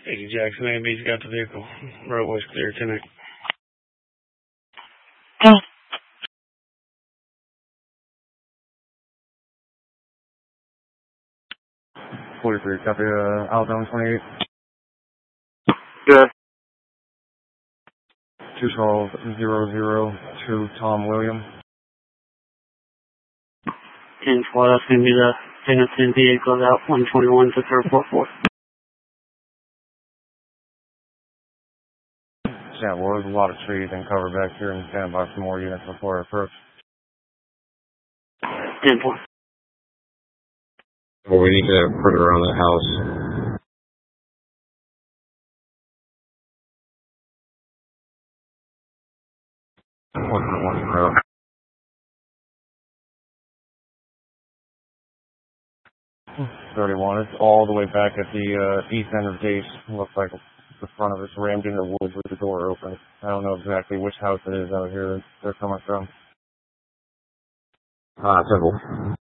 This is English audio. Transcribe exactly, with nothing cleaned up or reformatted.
eighty Jackson A and B's got the vehicle. Roadway's clear tonight. forty-three, copy, uh, Alabama twenty-eight. Good. two twelve zero zero two, Tom William. ten twelve, that's going to be the Tennessee vehicle out one twenty-one to third four four. Yeah, well, there's a lot of trees and cover back here and stand by some more units before our approach. ten four. Well, we need to put it around the house. One for one pro. thirty-one, it's all the way back at the uh, east end of Dace. Looks like the front of it's rammed into the woods with the door open. I don't know exactly which house it is out here that they're coming from. Ah, uh, Temple.